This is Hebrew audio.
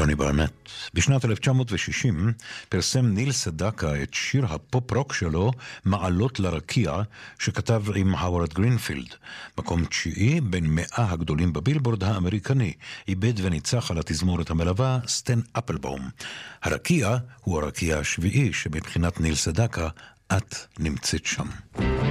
ג'וני ברנט. בשנת 1960 פרסם ניל סדקה את שיר הפופ-רוק שלו, מעלות לרקיע, שכתב עם האוורד גרינפילד. מקום 9 בין 100 הגדולים בבילבורד האמריקני, איבד וניצח על התזמורת המלווה סטן אפלבום. הרקיע הוא הרקיע השביעי, שמבחינת ניל סדקה את נמצאת שם.